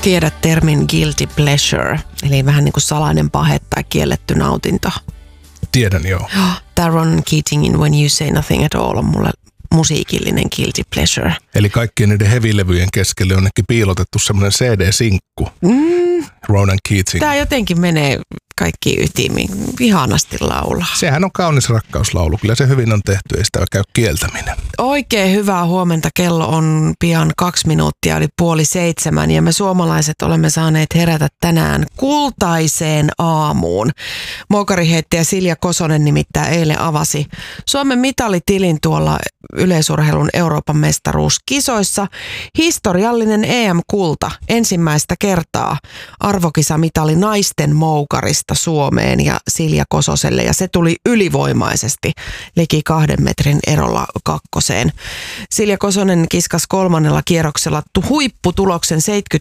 Tiedät termin guilty pleasure, eli vähän niin kuin salainen pahe tai kielletty nautinto. Tiedän, joo. Taron Keatingin When You Say Nothing at All on mulle musiikillinen guilty pleasure. Eli kaikkien niiden hevilevyjen keskelle on nekin piilotettu semmoinen CD-sinkku. Ronan Keating. Tämä jotenkin menee kaikki ytimiin. Ihanasti laulaa. Sehän on kaunis rakkauslaulu. Kyllä se hyvin on tehty, ei sitä käy kieltäminen. Oikein hyvää huomenta. Kello on pian 2 minuuttia yli 6:30 ja me suomalaiset olemme saaneet herätä tänään kultaiseen aamuun. Moukariheittäjä Silja Kosonen nimittäin eilen avasi Suomen mitalitilin tuolla yleisurheilun Euroopan mestaruuskisoissa. Historiallinen EM-kulta ensimmäistä kertaa arvokisamitali naisten moukarista Suomeen ja Silja Kososelle, ja se tuli ylivoimaisesti liki 2 metrin erolla kakkoseen. Silja Kosonen kiskas 3. kierroksella huipputuloksen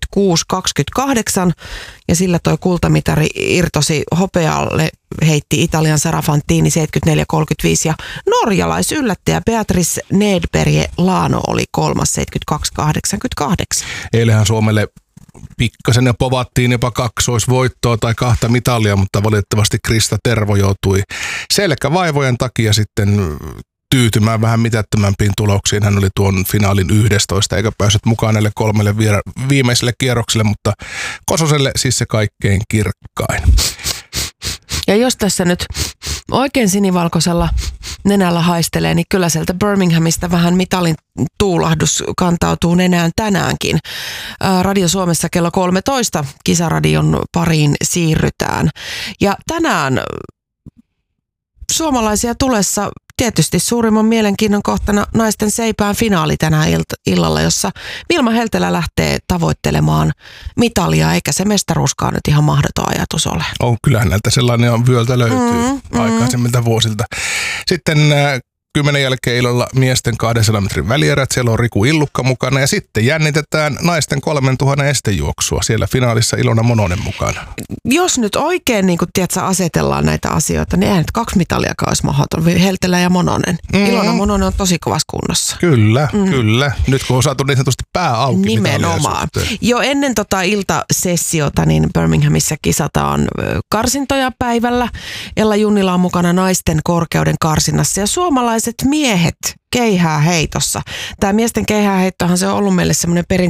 76-28 ja sillä toi kultamitari irtosi hopealle, heitti Italian Sara Fantini 74-35 ja norjalaisyllättäjä Beatrice Nedberg Lano oli 3. 72-88. Eilenhän Suomelle pikkasen ja povattiin jopa kaksoisvoittoa tai 2 mitalia, mutta valitettavasti Krista Tervo joutui selkävaivojen takia sitten tyytymään vähän mitättömämpiin tuloksiin. Hän oli tuon finaalin 11 eikä päässyt mukaan näille 3 viimeiselle kierrokselle, mutta Kososelle siis se kaikkein kirkkain. Ja jos tässä nyt oikein sinivalkoisella nenällä haistelee, niin kyllä sieltä Birminghamista vähän mitalin tuulahdus kantautuu nenään tänäänkin. Radio Suomessa kello 13 kisaradion pariin siirrytään. Ja tänään suomalaisia tulessa tietysti suurimman mielenkiinnon kohtana naisten seipään finaali tänään illalla, jossa Vilma Heltelä lähtee tavoittelemaan mitalia, eikä se mestaruuskaan nyt ihan mahdoton ajatus ole. Kyllähän näiltä sellainen on vyöltä löytyy aikaisemmilta vuosilta. Sitten 10 jälkeen illalla miesten 200 metrin välierät. Siellä on Riku Illukka mukana ja sitten jännitetään naisten 3000 estejuoksua. Siellä finaalissa Ilona Mononen mukana. Jos nyt oikein niin kun, tiedätkö, asetellaan näitä asioita, niin eihän nyt 2 mitaliakaan olisi mahdoton. Heltelä ja Mononen. Ilona Mononen on tosi kovassa kunnossa. Kyllä, kyllä. Nyt kun on saatu niin sanotusti pää auki. Nimenomaan. Jo ennen iltasessiota niin Birminghamissa kisataan karsintoja päivällä. Ella Junnila on mukana naisten korkeuden karsinnassa ja suomalaiset miehet keihääheitossa. Tämä miesten keihääheittohan se on ollut meille semmoinen perinteinen